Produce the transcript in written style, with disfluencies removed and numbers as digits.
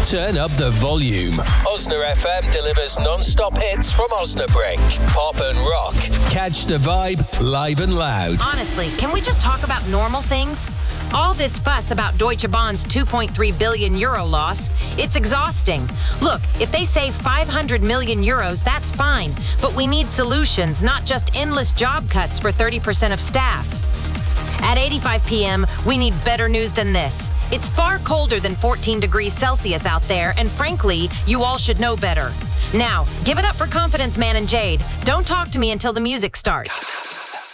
Turn up the volume. Osna FM delivers non-stop hits from Osnabrück. Pop and rock. Catch the vibe live and loud. Honestly, can we just talk about normal things? All this fuss about Deutsche Bahn's 2.3 billion euro loss, it's exhausting. Look, if they save 500 million euros, that's fine. But we need solutions, not just endless job cuts for 30% of staff. At 85 p.m., we need better news than this. It's far colder than 14 degrees Celsius out there, and frankly, you all should know better. Now, give it up for Confidence Man and Jade. Don't talk to me until the music starts.